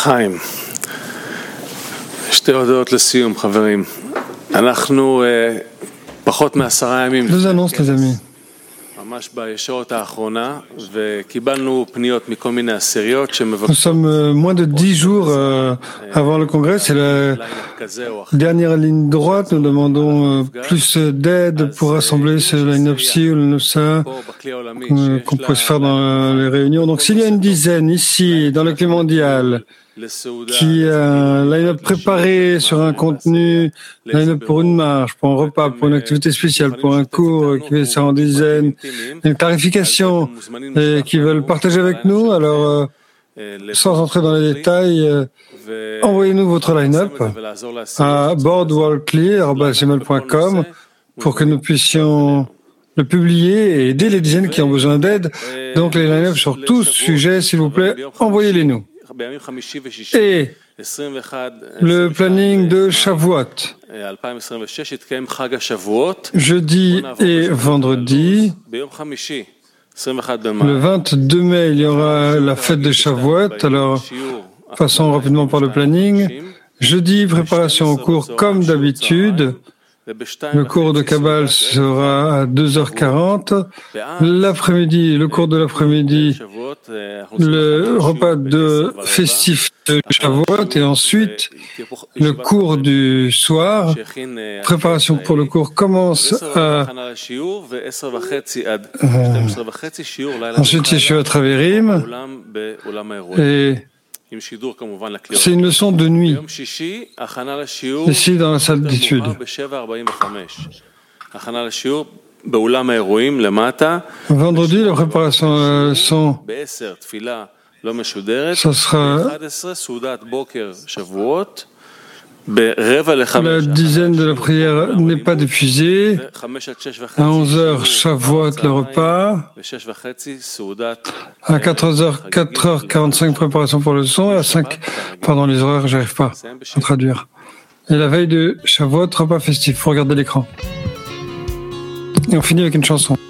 לחיים. שתי הודעות לסיום, חברים. אנחנו פחות מ10 ימים. Deux annonces, les amis. ממש בישורת האחרונה, וקיבלנו פניות מכל מיני עשיריות שמבקשות. Nous sommes moins de 10 jours avant le congrès. C'est la dernière ligne droite. Nous demandons plus d'aide pour rassembler ce line-up-ci ou le line-up-ça qu'on pourrait se faire dans les réunions. Donc, s'il y a une dizaine ici, dans le clé mondial, qui a un line-up préparé sur un contenu, line-up pour une marche, pour un repas, pour une activité spéciale, pour un cours qui fait ça en dizaines, une tarification, et qui veulent partager avec nous, alors, sans entrer dans les détails, envoyez-nous votre line-up à boardworldclear@gmail.com pour que nous puissions le publier et aider les dizaines qui ont besoin d'aide. Donc, les line-up sur tous sujets, s'il vous plaît, envoyez-les-nous. Et le planning de Shavuot. Jeudi et vendredi, le 22 mai, il y aura la fête de Shavuot. Alors, passons rapidement par le planning. Jeudi, préparation au cours comme d'habitude. Le cours de Kabbale sera à 2h40. L'après-midi, le cours de l'après-midi, le repas de festif de Shavuot et ensuite le cours du soir. Préparation pour le cours commence à ensuite Yeshua Traverim et c'est une leçon de nuit, ici dans la salle d'études. Vendredi, la préparation sont, ce sera la dizaine de la prière n'est pas diffusée. À 11h, Shavuot, le repas. À 4h45, préparation pour le son. À 5, pardon, les horaires, j'arrive pas à traduire. Et la veille de Shavuot, repas festif. Faut regarder l'écran. Et on finit avec une chanson.